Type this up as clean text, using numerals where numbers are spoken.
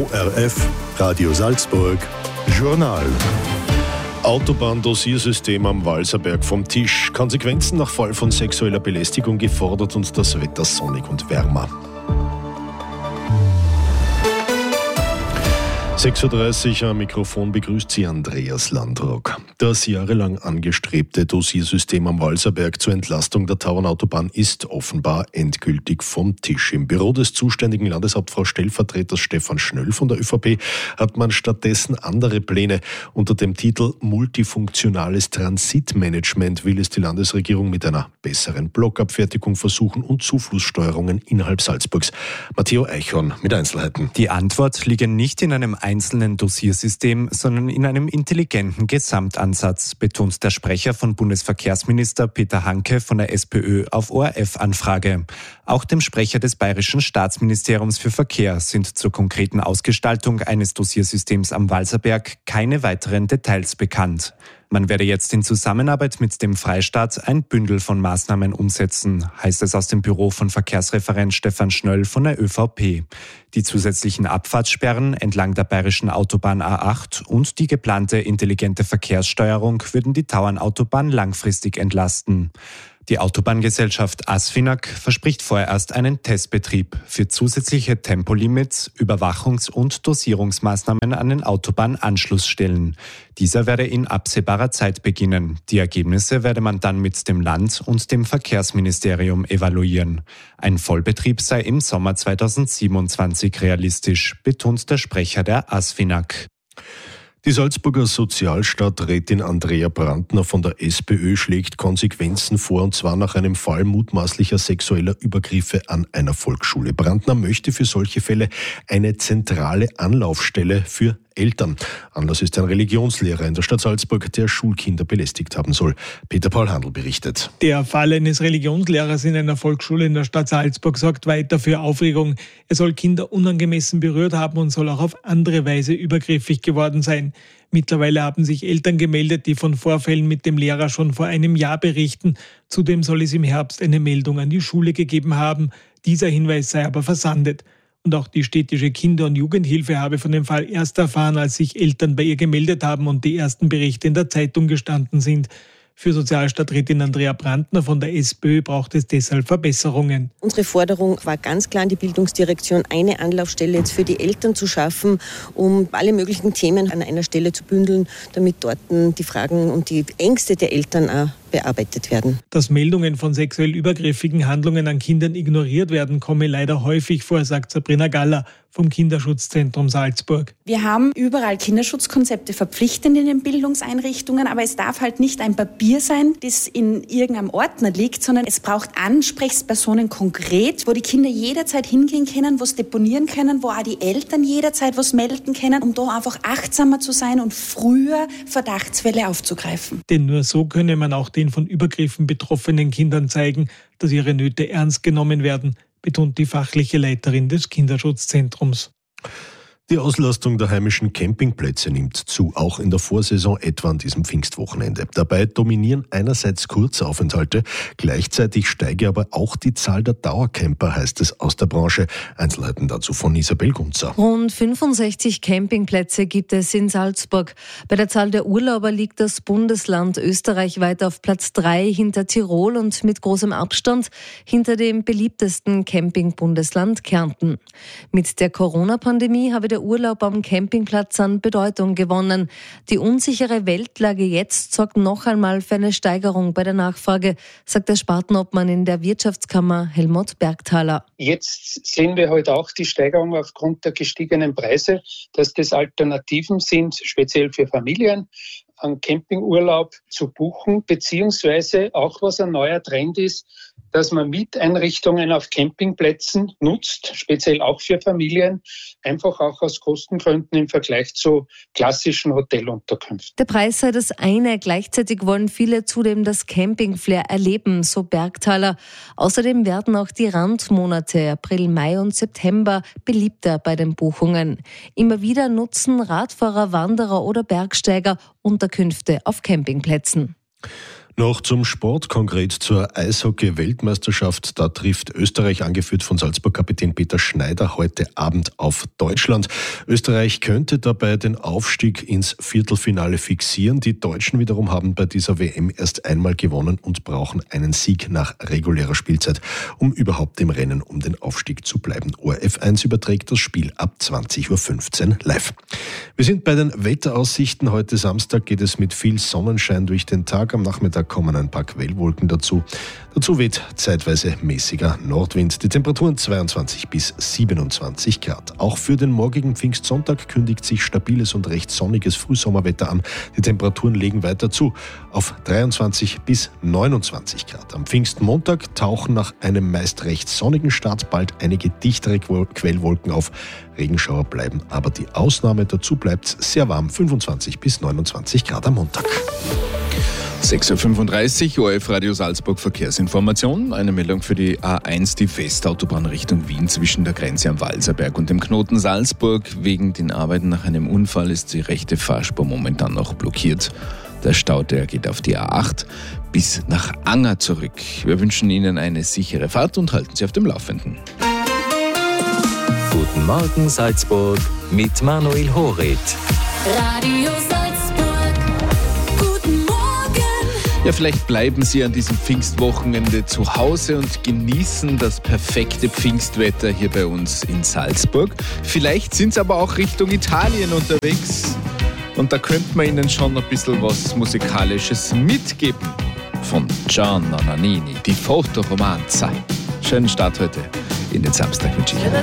ORF, Radio Salzburg, Journal. Autobahn-Dosiersystem am Walserberg vom Tisch. Konsequenzen nach Fall von sexueller Belästigung gefordert und das Wetter sonnig und wärmer. 6.30 Uhr am Mikrofon begrüßt Sie Andreas Landrock. Das jahrelang angestrebte Dosiersystem am Walserberg zur Entlastung der Tauernautobahn ist offenbar endgültig vom Tisch. Im Büro des zuständigen Landeshauptfrau-Stellvertreters Stefan Schnöll von der ÖVP hat man stattdessen andere Pläne. Unter dem Titel Multifunktionales Transitmanagement will es die Landesregierung mit einer besseren Blockabfertigung versuchen und Zuflusssteuerungen innerhalb Salzburgs. Matteo Eichhorn mit Einzelheiten. Die Antwort liege nicht in einem einzelnen Dosiersystem, sondern in einem intelligenten Gesamtansatz, betont der Sprecher von Bundesverkehrsminister Peter Hanke von der SPÖ auf ORF-Anfrage. Auch dem Sprecher des Bayerischen Staatsministeriums für Verkehr sind zur konkreten Ausgestaltung eines Dossiersystems am Walserberg keine weiteren Details bekannt. Man werde jetzt in Zusammenarbeit mit dem Freistaat ein Bündel von Maßnahmen umsetzen, heißt es aus dem Büro von Verkehrsreferent Stefan Schnöll von der ÖVP. Die zusätzlichen Abfahrtssperren entlang der bayerischen Autobahn A8 und die geplante intelligente Verkehrssteuerung würden die Tauernautobahn langfristig entlasten. Die Autobahngesellschaft ASFINAG verspricht vorerst einen Testbetrieb für zusätzliche Tempolimits, Überwachungs- und Dosierungsmaßnahmen an den Autobahnanschlussstellen. Dieser werde in absehbarer Zeit beginnen. Die Ergebnisse werde man dann mit dem Land und dem Verkehrsministerium evaluieren. Ein Vollbetrieb sei im Sommer 2027 realistisch, betont der Sprecher der ASFINAG. Die Salzburger Sozialstadträtin Andrea Brandner von der SPÖ schlägt Konsequenzen vor, und zwar nach einem Fall mutmaßlicher sexueller Übergriffe an einer Volksschule. Brandner möchte für solche Fälle eine zentrale Anlaufstelle für Eltern. Anlass ist ein Religionslehrer in der Stadt Salzburg, der Schulkinder belästigt haben soll. Peter Paul Handl berichtet. Der Fall eines Religionslehrers in einer Volksschule in der Stadt Salzburg sorgt weiter für Aufregung. Er soll Kinder unangemessen berührt haben und soll auch auf andere Weise übergriffig geworden sein. Mittlerweile haben sich Eltern gemeldet, die von Vorfällen mit dem Lehrer schon vor einem Jahr berichten. Zudem soll es im Herbst eine Meldung an die Schule gegeben haben. Dieser Hinweis sei aber versandet. Und auch die städtische Kinder- und Jugendhilfe habe von dem Fall erst erfahren, als sich Eltern bei ihr gemeldet haben und die ersten Berichte in der Zeitung gestanden sind. Für Sozialstadträtin Andrea Brandner von der SPÖ braucht es deshalb Verbesserungen. Unsere Forderung war ganz klar an die Bildungsdirektion, eine Anlaufstelle jetzt für die Eltern zu schaffen, um alle möglichen Themen an einer Stelle zu bündeln, damit dort die Fragen und die Ängste der Eltern auch bearbeitet werden. Dass Meldungen von sexuell übergriffigen Handlungen an Kindern ignoriert werden, komme leider häufig vor, sagt Sabrina Galler vom Kinderschutzzentrum Salzburg. Wir haben überall Kinderschutzkonzepte verpflichtend in den Bildungseinrichtungen, aber es darf halt nicht ein Papier sein, das in irgendeinem Ordner liegt, sondern es braucht Ansprechpersonen konkret, wo die Kinder jederzeit hingehen können, wo es deponieren können, wo auch die Eltern jederzeit was melden können, um da einfach achtsamer zu sein und früher Verdachtsfälle aufzugreifen. Denn nur so könne man auch den von Übergriffen betroffenen Kindern zeigen, dass ihre Nöte ernst genommen werden, betont die fachliche Leiterin des Kinderschutzzentrums. Die Auslastung der heimischen Campingplätze nimmt zu, auch in der Vorsaison, etwa an diesem Pfingstwochenende. Dabei dominieren einerseits Kurzaufenthalte, gleichzeitig steige aber auch die Zahl der Dauercamper, heißt es aus der Branche. Einzelheiten dazu von Isabel Gunzer. Rund 65 Campingplätze gibt es in Salzburg. Bei der Zahl der Urlauber liegt das Bundesland Österreich weit auf Platz 3 hinter Tirol und mit großem Abstand hinter dem beliebtesten Campingbundesland Kärnten. Mit der Corona-Pandemie habe der Urlaub am Campingplatz an Bedeutung gewonnen. Die unsichere Weltlage jetzt sorgt noch einmal für eine Steigerung bei der Nachfrage, sagt der Spartenobmann in der Wirtschaftskammer Helmut Bergthaler. Jetzt sehen wir heute auch die Steigerung aufgrund der gestiegenen Preise, dass das Alternativen sind, speziell für Familien, einen Campingurlaub zu buchen, beziehungsweise auch was ein neuer Trend ist, dass man Mieteinrichtungen auf Campingplätzen nutzt, speziell auch für Familien, einfach auch aus Kostengründen im Vergleich zu klassischen Hotelunterkünften. Der Preis sei das eine, gleichzeitig wollen viele zudem das Campingflair erleben, so Bergthaler. Außerdem werden auch die Randmonate April, Mai und September beliebter bei den Buchungen. Immer wieder nutzen Radfahrer, Wanderer oder Bergsteiger Unterkünfte auf Campingplätzen. Noch zum Sport, konkret zur Eishockey-Weltmeisterschaft. Da trifft Österreich, angeführt von Salzburg-Kapitän Peter Schneider, heute Abend auf Deutschland. Österreich könnte dabei den Aufstieg ins Viertelfinale fixieren. Die Deutschen wiederum haben bei dieser WM erst einmal gewonnen und brauchen einen Sieg nach regulärer Spielzeit, um überhaupt im Rennen um den Aufstieg zu bleiben. ORF1 überträgt das Spiel ab 20.15 Uhr live. Wir sind bei den Wetteraussichten. Heute Samstag geht es mit viel Sonnenschein durch den Tag. Am Nachmittag kommen ein paar Quellwolken dazu. Dazu weht zeitweise mäßiger Nordwind. Die Temperaturen 22 bis 27 Grad. Auch für den morgigen Pfingstsonntag kündigt sich stabiles und recht sonniges Frühsommerwetter an. Die Temperaturen legen weiter zu auf 23 bis 29 Grad. Am Pfingstmontag tauchen nach einem meist recht sonnigen Start bald einige dichtere Quellwolken auf. Regenschauer bleiben, aber die Ausnahme dazu bleibt sehr warm, 25 bis 29 Grad am Montag. 6.35 Uhr, ORF Radio Salzburg Verkehrsinformation. Eine Meldung für die A1, die Westautobahn Richtung Wien zwischen der Grenze am Walserberg und dem Knoten Salzburg. Wegen den Arbeiten nach einem Unfall ist die rechte Fahrspur momentan noch blockiert. Der Stau, der geht auf die A8 bis nach Anger zurück. Wir wünschen Ihnen eine sichere Fahrt und halten Sie auf dem Laufenden. Guten Morgen Salzburg mit Manuel Horet. Radio Salzburg, guten Morgen. Ja, vielleicht bleiben Sie an diesem Pfingstwochenende zu Hause und genießen das perfekte Pfingstwetter hier bei uns in Salzburg. Vielleicht sind Sie aber auch Richtung Italien unterwegs. Und da könnte man Ihnen schon ein bisschen was Musikalisches mitgeben. Von Gianna Nannini, die Fotoromanza. Schönen Start heute in den Samstag wünsche ich Ihnen.